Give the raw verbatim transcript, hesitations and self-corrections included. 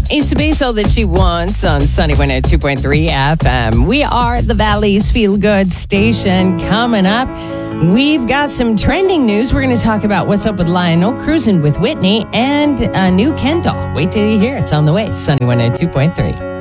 Issa Basil that she wants on Sunny one oh two point three F M. We are the Valley's Feel Good station. Coming up, we've got some trending news. We're going to talk about what's up with Lionel, cruising with Whitney, and a new Ken doll. Wait till you hear it's on the way. Sunny one oh two point three.